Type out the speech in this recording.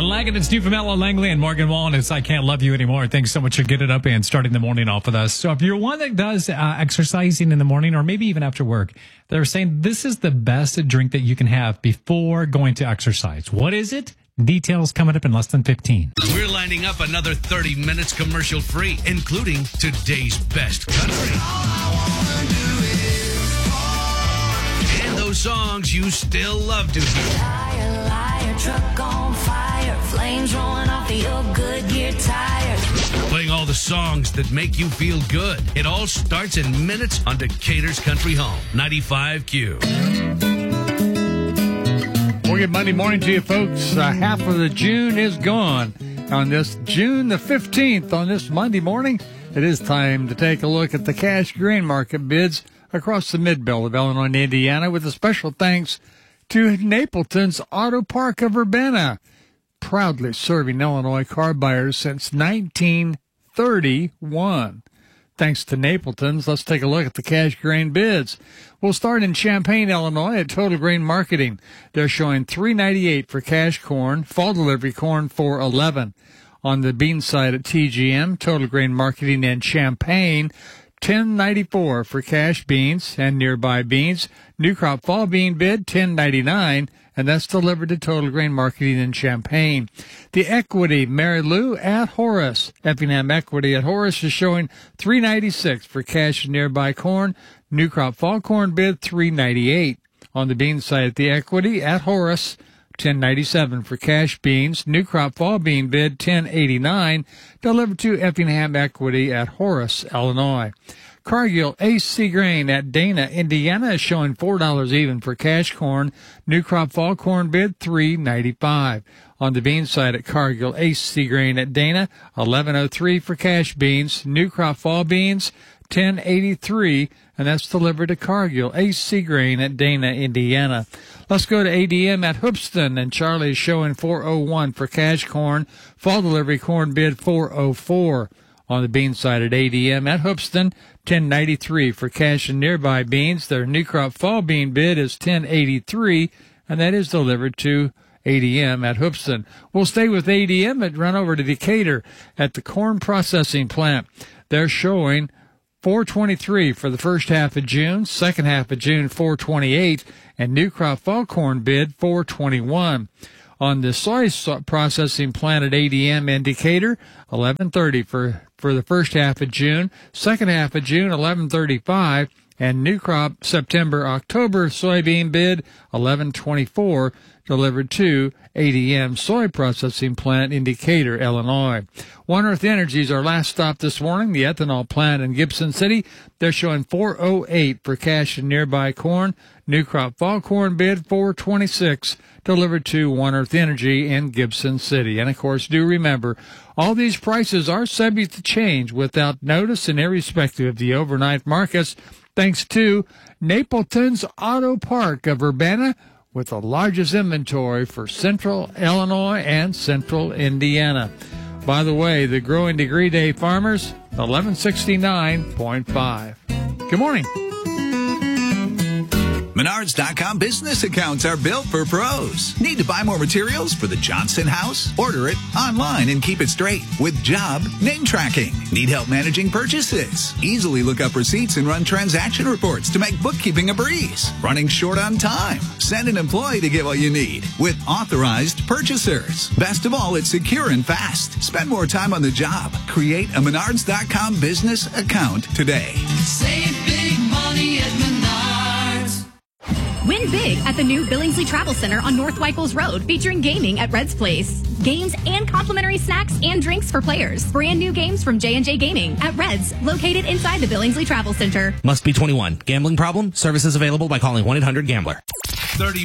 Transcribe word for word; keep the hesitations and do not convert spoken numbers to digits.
like it. It's new from Ella Langley and Morgan Wallen. It's I Can't Love You Anymore. Thanks so much for getting up and starting the morning off with us. So if you're one that does uh, exercising in the morning or maybe even after work, they're saying this is the best drink that you can have before going to exercise. What is it? Details coming up in less than fifteen. We're lining up another thirty minutes commercial free, including today's best country. And those songs you still love to hear. Liar, liar, truck on fire, flames rolling off of your Goodyear tires. Playing all the songs that make you feel good. It all starts in minutes on Decatur's Country Home, ninety-five Q. Well, good Monday morning to you, folks. Uh, half of the June is gone. On this June the fifteenth, on this Monday morning, it is time to take a look at the cash grain market bids across the mid-belt of Illinois and Indiana, with a special thanks to Napleton's Auto Park of Urbana, proudly serving Illinois car buyers since nineteen thirty-one. Thanks to Napleton's, let's take a look at the cash grain bids. We'll start in Champaign, Illinois at Total Grain Marketing. They're showing three ninety-eight for cash corn, fall delivery corn four eleven. On the bean side at T G M, Total Grain Marketing in Champaign, ten ninety-four for cash beans and nearby beans. New crop fall bean bid ten ninety-nine, and that's delivered to Total Grain Marketing in Champaign. The Equity Mary Lou at Horace. Effingham Equity at Horace is showing three ninety-six for cash and nearby corn. New crop fall corn bid three ninety-eight. On the bean side at the Equity at Horace, ten ninety-seven for cash beans. New crop fall bean bid ten eighty-nine, delivered to Effingham Equity at Horace, Illinois. Cargill A C Grain at Dana, Indiana is showing four dollars even for cash corn. New crop fall corn bid three ninety-five. On the bean side at Cargill A C Grain at Dana, eleven oh three for cash beans. New crop fall beans ten eighty-three, and that's delivered to Cargill A C Grain at Dana, Indiana. Let's go to A D M at Hoopston, and Charlie is showing four oh one for cash corn. Fall delivery corn bid four oh four. On the bean side at A D M at Hoopston, ten ninety-three for cash and nearby beans. Their new crop fall bean bid is ten eighty-three, and that is delivered to A D M at Hoopston. We'll stay with A D M and run over to Decatur at the corn processing plant. They're showing four twenty-three for the first half of June, second half of June four twenty-eight, and new crop fall corn bid four twenty-one. On the soy processing plant at A D M in Decatur, eleven thirty for, for the first half of June, second half of June, eleven thirty-five, and new crop September, October soybean bid, eleven twenty-four, delivered to A D M soy processing plant in Decatur, Illinois. One Earth Energy is our last stop this morning, the ethanol plant in Gibson City. They're showing four oh eight for cash and nearby corn. New crop fall corn bid four twenty-six, delivered to One Earth Energy in Gibson City. And of course, do remember, all these prices are subject to change without notice and irrespective of the overnight markets, thanks to Napleton's Auto Park of Urbana, with the largest inventory for central Illinois and central Indiana. By the way, the Growing Degree Day farmers, eleven sixty-nine point five. Good morning. Menards dot com business accounts are built for pros. Need to buy more materials for the Johnson house? Order it online and keep it straight with job name tracking. Need help managing purchases? Easily look up receipts and run transaction reports to make bookkeeping a breeze. Running short on time? Send an employee to get what you need with authorized purchasers. Best of all, it's secure and fast. Spend more time on the job. Create a Menards dot com business account today. Save big money at Menards. Win big at the new Billingsley Travel Center on North Weichels Road, featuring gaming at Red's Place. Games and complimentary snacks and drinks for players. Brand new games from J and J Gaming at Red's, located inside the Billingsley Travel Center. Must be twenty-one. Gambling problem? Services available by calling one eight hundred gambler. thirty